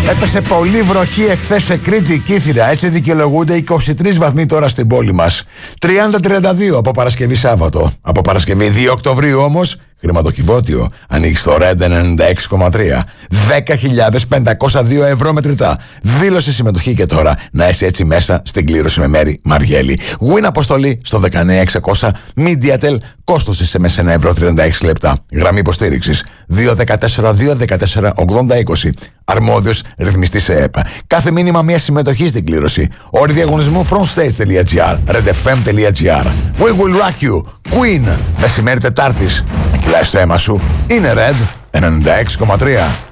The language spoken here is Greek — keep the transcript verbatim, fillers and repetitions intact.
Έπεσε πολύ βροχή εχθές σε Κρήτη, Κύθυρα. Έτσι δικαιολογούνται είκοσι τρεις βαθμοί τώρα στην πόλη μας. τριάντα τριάντα δύο από Παρασκευή Σάββατο. Από Παρασκευή δύο Οκτωβρίου όμως, χρηματοκιβώτιο ανοίγει στο Red ενενήντα έξι κόμμα τρία. δέκα χιλιάδες πεντακόσια δύο ευρώ μετρητά. Δήλωσε συμμετοχή και τώρα να είσαι έτσι μέσα στην κλήρωση με Μέρη Μαριέλη. Win αποστολή στο δεκαεννιά εξακόσια MediaTel. Κόστος σε μέσα ένα ευρώ τριάντα έξι λεπτά. Γραμμή υποστήριξης δύο ένα τέσσερα δύο ένα τέσσερα ογδόντα είκοσι. Αρμόδιος ρυθμιστής σε ΕΠΑ. Κάθε μήνυμα μια συμμετοχή στην κλήρωση. Όροι διαγωνισμού frontstage.gr, redfm.gr. We will rock you. Queen. Μεσημέρι Τετάρτης. Να κυλάει στο αίμα σου. Είναι Red ενενήντα έξι κόμμα τρία.